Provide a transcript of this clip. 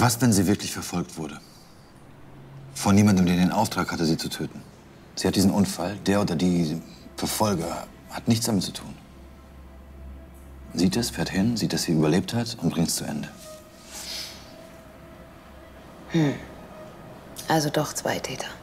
Was, wenn sie wirklich verfolgt wurde? Von jemandem, der den Auftrag hatte, sie zu töten. Sie hat diesen Unfall, der oder die Verfolger hat nichts damit zu tun. Sieht es, fährt hin, sieht, dass sie überlebt hat und bringt es zu Ende. Also doch zwei Täter.